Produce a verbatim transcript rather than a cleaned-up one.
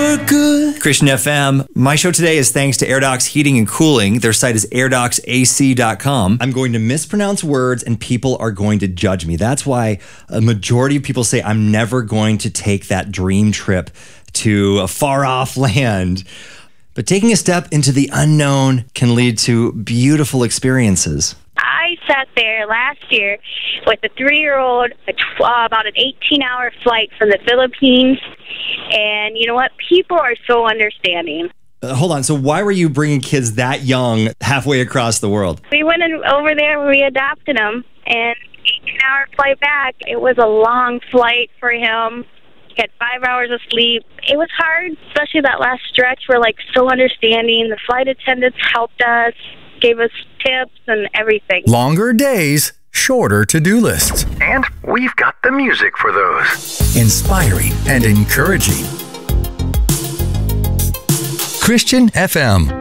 for good. Christian F M. My show today is thanks to AirDocs Heating and Cooling. Their site is air docs a c dot com. I'm going to mispronounce words and people are going to judge me. That's why a majority of people say I'm never going to take that dream trip to a far off land. But taking a step into the unknown can lead to beautiful experiences. I sat there last year with a three-year-old, a tw- uh, about an eighteen-hour flight from the Philippines, and you know what? People are so understanding. Uh, hold on. So why were you bringing kids that young halfway across the world? We went in, over there, we adopted him, and eighteen-hour flight back. It was a long flight for him. He had five hours of sleep. It was hard, especially that last stretch. We're like so understanding. The flight attendants helped us, gave us tips and everything. Longer days, shorter to-do lists. And we've got the music for those. Inspiring and encouraging. Christian F M.